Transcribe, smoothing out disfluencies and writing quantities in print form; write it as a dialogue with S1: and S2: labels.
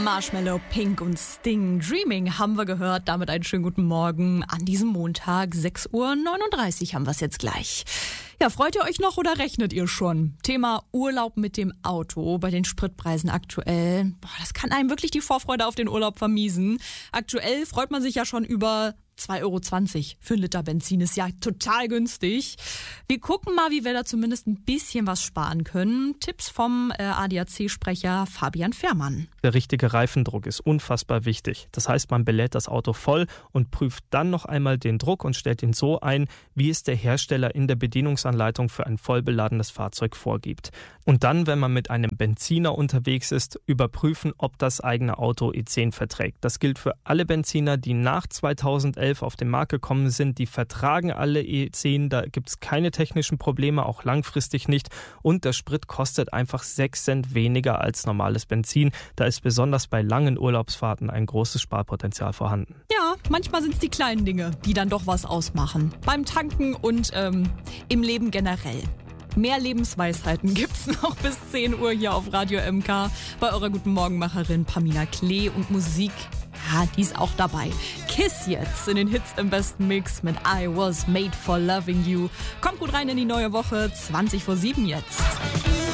S1: Marshmallow, Pink und Sting. Dreaming haben wir gehört. Damit einen schönen guten Morgen an diesem Montag. 6:39 Uhr haben wir es jetzt gleich. Ja, freut ihr euch noch oder rechnet ihr schon? Thema Urlaub mit dem Auto bei den Spritpreisen aktuell. Das kann einem wirklich die Vorfreude auf den Urlaub vermiesen. Aktuell freut man sich ja schon über 2,20 Euro für einen Liter Benzin. Ist ja total günstig. Wir gucken mal, wie wir da zumindest ein bisschen was sparen können. Tipps vom ADAC-Sprecher Fabian Fährmann.
S2: Der richtige Reifendruck ist unfassbar wichtig. Das heißt, man belädt das Auto voll und prüft dann noch einmal den Druck und stellt ihn so ein, wie es der Hersteller in der Bedienungsanleitung für ein vollbeladenes Fahrzeug vorgibt. Und dann, wenn man mit einem Benziner unterwegs ist, überprüfen, ob das eigene Auto E10 verträgt. Das gilt für alle Benziner, die nach 2011 auf den Markt gekommen sind. Die vertragen alle E10, da gibt es keine technischen Probleme, auch langfristig nicht. Und der Sprit kostet einfach 6 Cent weniger als normales Benzin. Da ist besonders bei langen Urlaubsfahrten ein großes Sparpotenzial vorhanden.
S1: Ja, manchmal sind es die kleinen Dinge, die dann doch was ausmachen. Beim Tanken und im Leben generell. Mehr Lebensweisheiten gibt's noch bis 10 Uhr hier auf Radio MK bei eurer Guten Morgenmacherin Pamina Klee und Musik. Ja, die ist auch dabei. Kiss jetzt in den Hits im besten Mix mit I Was Made for Loving You. Kommt gut rein in die neue Woche, 7:20 jetzt.